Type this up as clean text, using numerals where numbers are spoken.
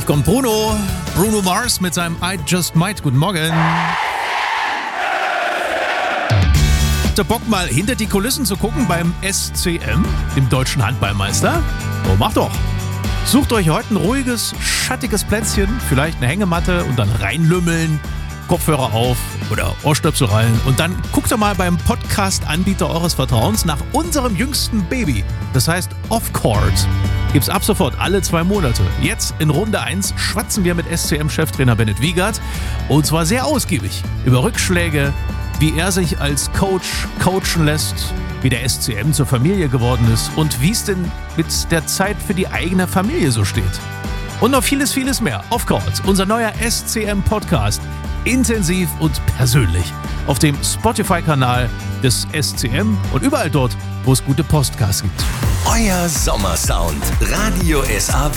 kommt Bruno Mars mit seinem I Just Might. Guten Morgen. Habt ihr Bock mal hinter die Kulissen zu gucken beim SCM, dem Deutschen Handballmeister? Oh, macht doch. Sucht euch heute ein ruhiges, schattiges Plätzchen, vielleicht eine Hängematte und dann reinlümmeln, Kopfhörer auf oder Ohrstöpsel rein und dann guckt ihr mal beim Podcast-Anbieter eures Vertrauens nach unserem jüngsten Baby. Das heißt Off Court. Gibt's ab sofort alle 2 Monate. Jetzt in Runde 1 schwatzen wir mit SCM-Cheftrainer Bennett Wiegert und zwar sehr ausgiebig über Rückschläge, wie er sich als Coach coachen lässt, wie der SCM zur Familie geworden ist und wie es denn mit der Zeit für die eigene Familie so steht. Und noch vieles, vieles mehr. Off Court, unser neuer SCM-Podcast. Intensiv und persönlich. Auf dem Spotify-Kanal des SCM und überall dort, wo es gute Podcasts gibt. Euer Sommersound. Radio SAW.